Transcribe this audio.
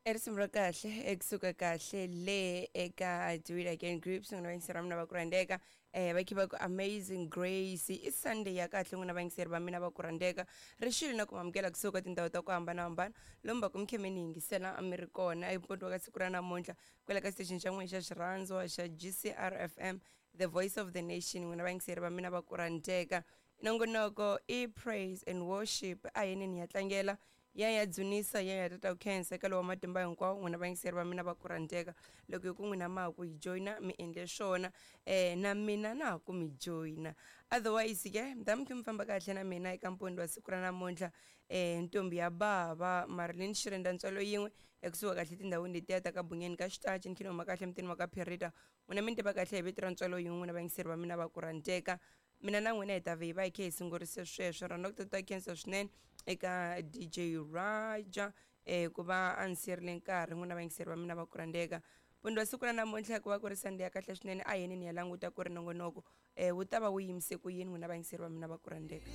Erisimro kahle ekusuka kahle le eka Do It Again groups ngina bangisera mina bakurandeka bakhiba ku Amazing Grace Sunday ya kahle ngina bangisera ba mina bakurandeka rishili na kumamkela kusuka tindawo ta ku hambana lomba kumkhemeni ngisela Amerikona impondo ka siku ra namuntlha kwela ka station xa n'wina xa xirhandzo xa GCR FM the voice of the nation ngina bangisera ba mina bakurandeka nongonoko praise and worship ayeneni ya tlangela ya dzunisa ya tata cancer ka lowa matimba hinkwawo n'wina vangiseri va mina va kurandeka loko ku n'wina ma ku hi joina mi endle swona na mina na ku mi joina otherwise ke ndamkhe mfamba kahle na mina eka mpondo wa siku ra namuntlha ntombi ya baba Marilyn Shirenda ntswalo yin'we ekusuka kahle tindhawini letiya ta ka Bungeni ka Xitachi nkhino ma kahle mtini wa ka Pherita n'wina mi tiva kahle hi vito ra ntswalo yin'we n'wina vangiseri va mina va kurandeka mina na n'wina hi ta ve hi va hi khe hi sungurise sweswo rona ku tota cancer swinene eka DJ Raja ku va a ni siyerile nkarhi n'wina vangiseri va mina va kurandeka pondo wa siku ra namuntlha ku va ku ri Sunday ya kahle swinene a yeni ni ya languta ku ri nongonoko wu ta va wu yimise ku yini n'wina vangiseri va mina va kurandeka.